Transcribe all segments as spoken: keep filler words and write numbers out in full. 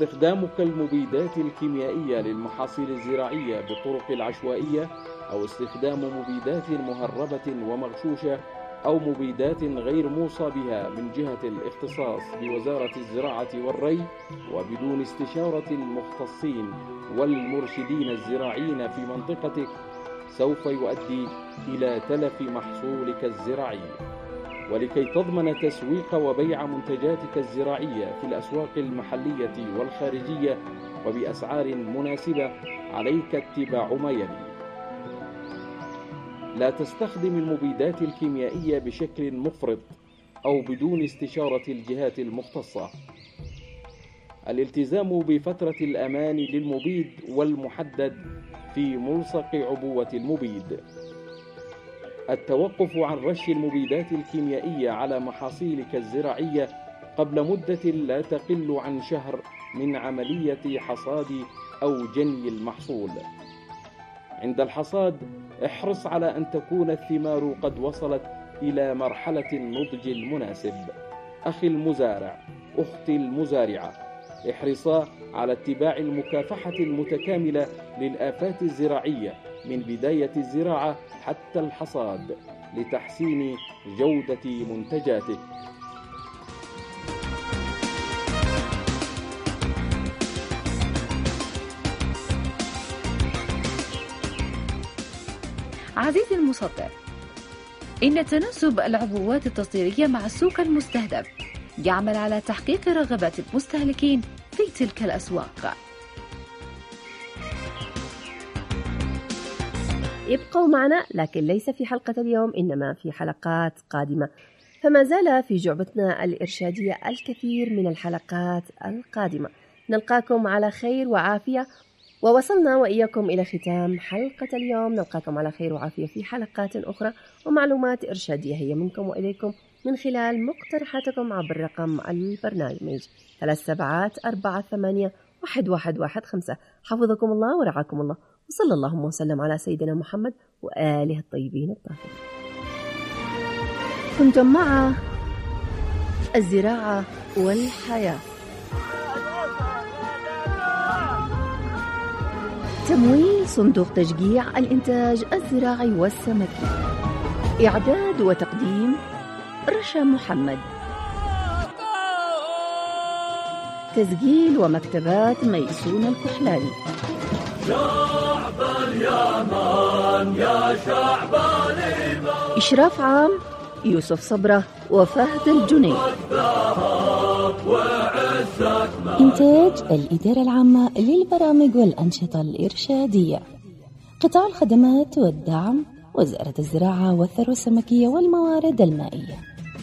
استخدامك المبيدات الكيميائية للمحاصيل الزراعية بالطرق العشوائية، أو استخدام مبيدات مهربة ومغشوشة أو مبيدات غير موصى بها من جهة الاختصاص بوزارة الزراعة والري وبدون استشارة المختصين والمرشدين الزراعيين في منطقتك، سوف يؤدي إلى تلف محصولك الزراعي. ولكي تضمن تسويق وبيع منتجاتك الزراعية في الأسواق المحلية والخارجية وبأسعار مناسبة، عليك اتباع ما يلي: لا تستخدم المبيدات الكيميائية بشكل مفرط أو بدون استشارة الجهات المختصة. الالتزام بفترة الأمان للمبيد والمحدد في ملصق عبوة المبيد. التوقف عن رش المبيدات الكيميائية على محاصيلك الزراعية قبل مدة لا تقل عن شهر من عملية حصاد أو جني المحصول. عند الحصاد احرص على أن تكون الثمار قد وصلت إلى مرحلة النضج المناسب. أخي المزارع، أختي المزارعة، احرصا على اتباع المكافحة المتكاملة للآفات الزراعية من بداية الزراعة حتى الحصاد لتحسين جودة منتجاتك. عزيزي المصدر، إن تناسب العبوات التصديرية مع السوق المستهدف يعمل على تحقيق رغبات المستهلكين في تلك الأسواق. ابقوا معنا، لكن ليس في حلقة اليوم، إنما في حلقات قادمة. فما زال في جعبتنا الإرشادية الكثير من الحلقات القادمة. نلقاكم على خير وعافية، ووصلنا وإياكم إلى ختام حلقة اليوم. نلقاكم على خير وعافية في حلقات أخرى ومعلومات إرشادية هي منكم وإليكم من خلال مقترحاتكم عبر رقم البرنامج ثلاث سبعات أربعة ثمانية واحد واحد واحد خمسة. حفظكم الله ورعاكم الله، وصلى اللهم وسلم على سيدنا محمد وآله الطيبين الطاهرين. كنتم مع الزراعة والحياة. تمويل صندوق تشجيع الإنتاج الزراعي والسمكي. إعداد وتقديم رشا محمد. تسجيل ومكتبات ميسون الكحلاني. شعب اليمن يا شعب اليمن. إشراف عام يوسف صبرة وفهد الجنيد. إنتاج الإدارة العامة للبرامج والأنشطة الإرشادية. قطاع الخدمات والدعم وزارة الزراعة والثروة السمكية والموارد المائية.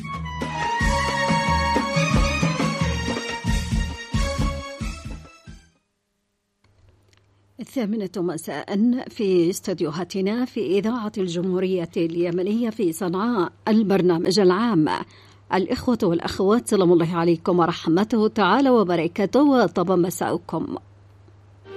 الثامنة مساء في استديوهاتنا في إذاعة الجمهورية اليمنية في صنعاء، البرنامج العام. الإخوة والأخوات، سلام الله عليكم ورحمته تعالى وبركاته، وطاب مساءكم.